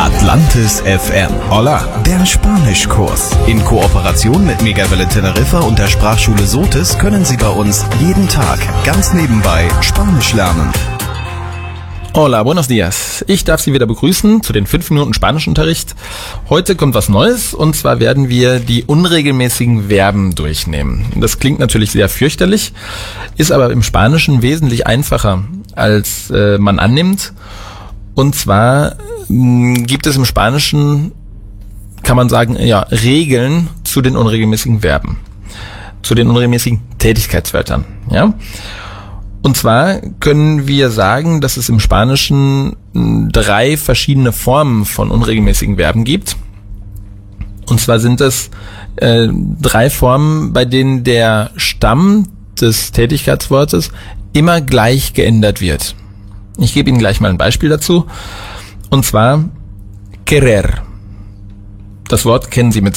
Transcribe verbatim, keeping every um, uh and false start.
Atlantis F M. Hola, der Spanischkurs. In Kooperation mit Megawelle Teneriffa und der Sprachschule Sotis können Sie bei uns jeden Tag ganz nebenbei Spanisch lernen. Hola, buenos días. Ich darf Sie wieder begrüßen zu den fünf Minuten Spanischunterricht. Heute kommt was Neues, und zwar werden wir die unregelmäßigen Verben durchnehmen. Das klingt natürlich sehr fürchterlich, ist aber im Spanischen wesentlich einfacher, als äh, man annimmt. Und zwar mh, gibt es im Spanischen, kann man sagen, ja, Regeln zu den unregelmäßigen Verben, zu den unregelmäßigen Tätigkeitswörtern, ja. Und zwar können wir sagen, dass es im Spanischen drei verschiedene Formen von unregelmäßigen Verben gibt. Und zwar sind es äh, drei Formen, bei denen der Stamm des Tätigkeitswortes immer gleich geändert wird. Ich gebe Ihnen gleich mal ein Beispiel dazu. Und zwar querer. Das Wort kennen Sie mit